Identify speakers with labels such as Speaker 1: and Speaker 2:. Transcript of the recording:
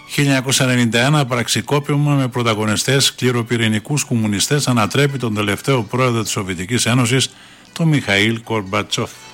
Speaker 1: 1991, πραξικόπημα με πρωταγωνιστές σκληροπυρηνικούς κομμουνιστές ανατρέπει τον τελευταίο πρόεδρο της Σοβιετικής Ένωσης, τον Μιχαήλ Κορμπατσόφ.